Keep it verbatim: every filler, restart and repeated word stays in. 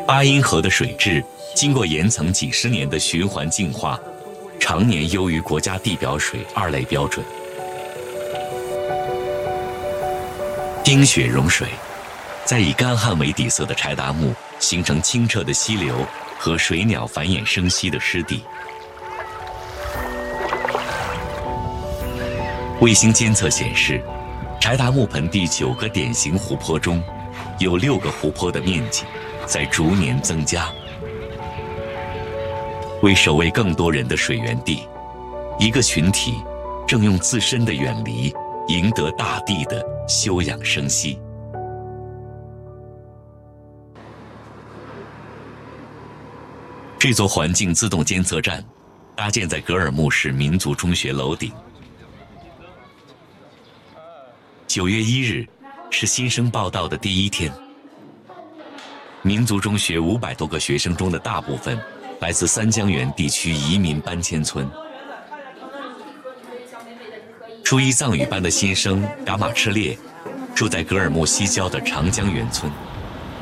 巴音河的水质经过岩层几十年的循环净化，常年优于国家地表水二类标准。冰雪融水，在以干旱为底色的柴达木形成清澈的溪流和水鸟繁衍生息的湿地。卫星监测显示，柴达木盆地九个典型湖泊中，有六个湖泊的面积在逐年增加。为守卫更多人的水源地，一个群体正用自身的远离赢得大地的休养生息。这座环境自动监测站搭建在格尔木市民族中学楼顶。九月一日是新生报到的第一天。民族中学五百多个学生中的大部分来自三江源地区移民搬迁村。初一藏语班的新生噶玛赤列住在格尔木西郊的长江源村。